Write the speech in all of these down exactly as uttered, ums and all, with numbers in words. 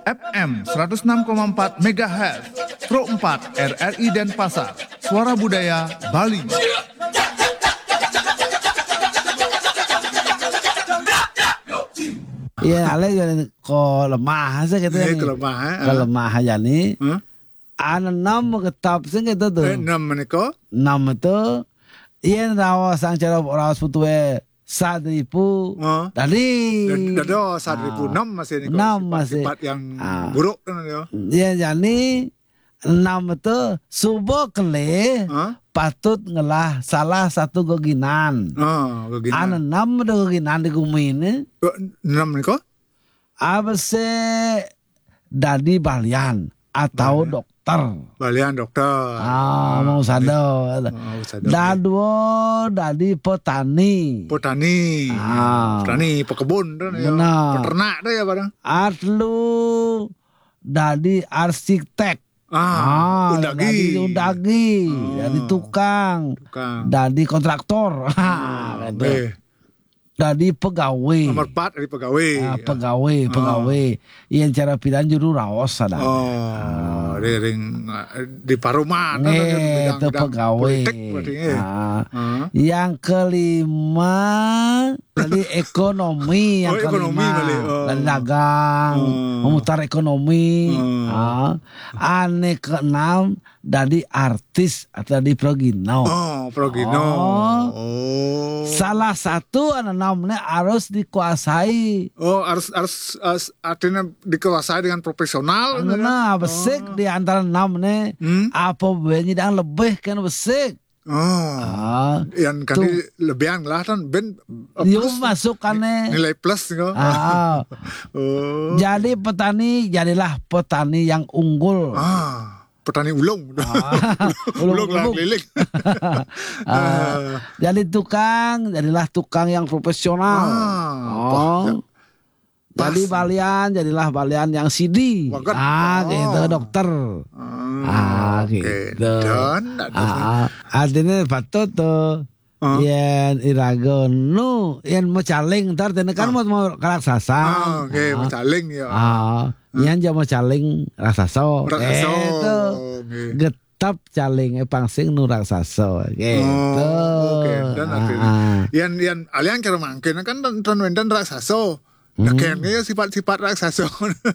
F M seratus enam koma empat MHz, Pro empat R R I Denpasar, Suara Budaya Bali. Iya, ale jadi ko lemah sih gitu Eh, nih. kelemah, eh. Kelemah aja nih. Hah? Ana enam ketap sih gitu tuh. Eh, enam menika. Enam itu iya rawas sang cara rawas putue sadripu Oh. dari. Dado saat ribu enam masih niko. Enam masih. Sifat yang Ah. buruk kan ya. Iya jadi enam itu subuh kele Hah? patut ngelah salah satu goginan. Oh, begini. Ana enam ada goginan di bumi ini. Eh, enam menika. Apa sih dadi balian atau dokter? Balian dokter. Ah, mau sado. Oh, sadar. Dadwo dadi petani. Petani. Ah. Petani pekebun kan ya. Benar. Peternak dah ya barang. Atlu dadi arsitek. Ah, undagi. Dadi undagi, Oh. dadi tukang, Tukang. dadi kontraktor. Ah, Gitu. eh. Dadi pegawai. Nomor empat dari pegawai. Ah, pegawai, pegawai. Yang cara pilihan juru raos ada. Oh, di ring di Paruma kan, Nih, bidang- itu bidang pegawai. politik berarti, eh. Ah. Ah. Yang kelima tadi ekonomi yang Oh, ekonomi kelima kali. Oh. dan dagang Oh. memutar ekonomi. Oh. Ah. Ane keenam dari artis atau dari progino. Oh, Progino. Oh. Oh. Salah satu anak namanya harus dikuasai. Oh, harus harus, harus artinya dikuasai dengan profesional. kan, ya? Nah, besik di antara enam nih. Hmm? Apa bedanya dan lebih kan besik. Oh. Ah. Yang kan Tuh. di lebihan lah kan ben uh, Yuk plus, masuk kan nih. nilai plus gitu. Ah. Oh. Jadi petani jadilah petani yang unggul. Ah, petani ulung. Ah, ulung lah ulung-ulung. keliling. Ah, jadi tukang, jadilah tukang yang profesional. Ah, Oh. pas. Jadi balian, jadilah balian yang sidi. Wagat. Ah, Oh. gitu dokter. Ah, oke. gitu. Dan ada Ah, artinya patut tuh. Ah. Yen irago nu yen mau caling ntar tene kan mau mau raksasa. Ah, oke, mencaling ya. Ah, yen mau caling raksasa. Raksasa. Gitu. Oke. Getap caling pangsing nu raksasa gitu. Oh, oke. Dan akhirnya Ah, yang yang alian cara mangkin kan ton wendan raksasa. Nah, Hmm. kayaknya sifat-sifat raksasa.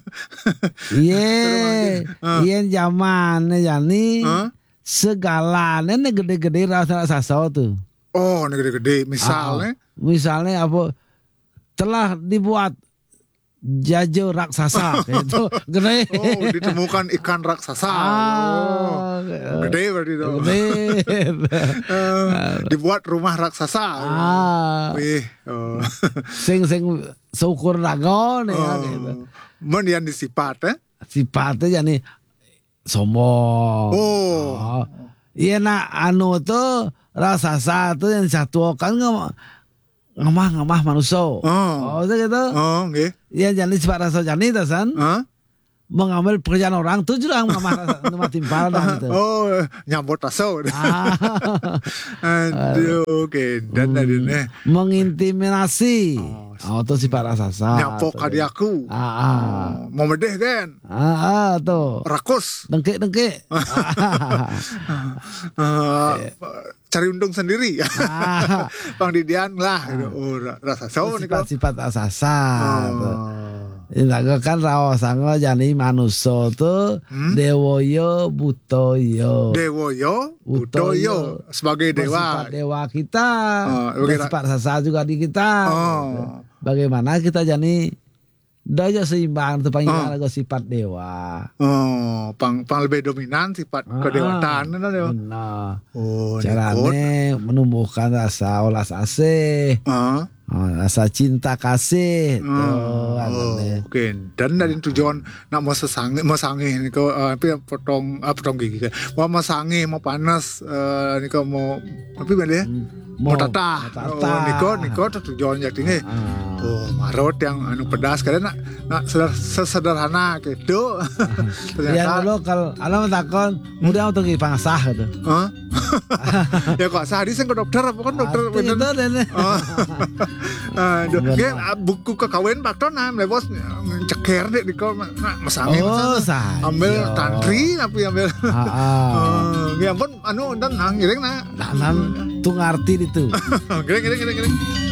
Iya, Ah. yen zaman yani Hah? segalanya nih gede-gede rasa raksasa tuh. Oh, ini gede-gede. Ah, Misalnya, misalnya apa telah dibuat jajo raksasa gitu gede. oh, ditemukan ikan raksasa. Ah, Oh, gede berarti itu. gede. Eh, dibuat rumah raksasa. Ah, Wih, oh. sing sing syukur nagon ya gitu. Men yang disifat, eh? Sifatnya jadi sombong. Oh. Oh. Iya nak anu tuh raksasa tuh yang satu kan nggak ngamah ngamah manusia. Oh. Oh, itu gitu. Oh, nggih. Iya jadi sifat rasa jani itu san. Hah? Mengambil pekerjaan orang tuh juga ngamah rasa ngamah timpal dah gitu. Oh, nyambut taso. Ah. Aduh, oke. Dan tadi nih Mengintimidasi. Oh, Oh, itu sifat raksasa. nyapok kadiaku. Ah, ah. Oh, mau medeh kan? Ah, ah, tuh. Rakus. Dengkek dengkek. Eh, cari untung sendiri. Ah. Bang Didian lah. gitu. Oh, ra- rasa so nih kok. Sifat-sifat raksasa. tuh. Oh. Ini kan rawasanga jani manusia tuh Hmm? dewoyo butoyo. Dewoyo, Utoyo. Utoyo sebagai Bersifat dewa. dewa kita. Oh, bagaimana- Bersifat raksasa juga di kita. Oh. Bagaimana kita jani daya seimbang tuh panggil Oh. sifat dewa. Oh, pang pang lebih dominan sifat Ah. kedewatan kan ya. Benar. Oh, Caranya menumbuhkan rasa olas asih, Ah. oh, rasa cinta kasih. Hmm. Tuh, Oh, aneh. oke. Dan dari tujuan nak mau sesangi, mau sangi ini kau apa potong apa potong gigi kan. Mau mau sangi, mau panas, eh, ini kau mau apa benda ya? Mau tata. tata. Oh, niko niko tujuan jadinya. Ah. Oh, marot yang anu pedas karena nak nak seder- sesederhana gitu. Ya Ternyata, dulu kalau alam takon mudah untuk dipangsah gitu. Hah? Ya kok sehari saya ke dokter apa kan dokter Arti itu bener. dan Oh. Ah, do- Bener. Ge, ah, buku kekawin Pak Tonam lebos ceker deh di kau nak masange Oh, masange. saya. Ambil tantri tapi ambil. Heeh. Ya ampun anu dan nang gireng na. Nah, nan tuh ngerti itu. Gireng gireng gireng gireng.